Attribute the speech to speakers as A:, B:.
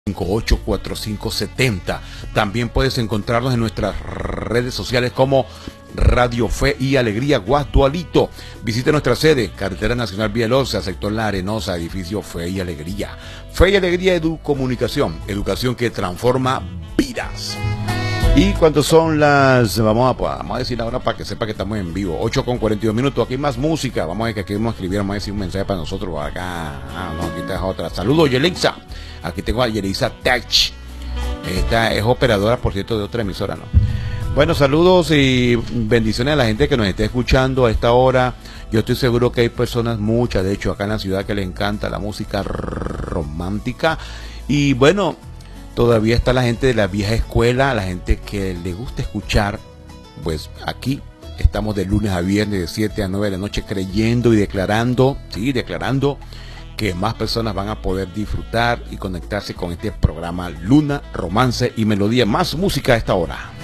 A: 584570. También puedes encontrarnos en nuestras redes sociales como Radio Fe y Alegría Guasdualito. Visite nuestra sede, Carretera Nacional Vía Loza, sector La Arenosa, edificio Fe y Alegría. Fe y Alegría Educomunicación, educación que transforma vidas. Y cuando son las, vamos a decir ahora para que sepa que estamos en vivo, 8:42. Aquí hay más música. Vamos a ver que aquí vamos a escribir, vamos a decir un mensaje para nosotros acá. No, aquí está otra. Saludos, Yelixa. Aquí tengo a Yelixa Tech. Esta es operadora, por cierto, de otra emisora, ¿no? Bueno, saludos y bendiciones a la gente que nos esté escuchando a esta hora. Yo estoy seguro que hay personas, muchas, de hecho, acá en la ciudad que les encanta la música romántica. Y bueno, todavía está la gente de la vieja escuela, la gente que le gusta escuchar. Pues aquí estamos de lunes a viernes de 7 a 9 de la noche creyendo y declarando, sí, declarando que más personas van a poder disfrutar y conectarse con este programa Luna, Romance y Melodía. Más música a esta hora.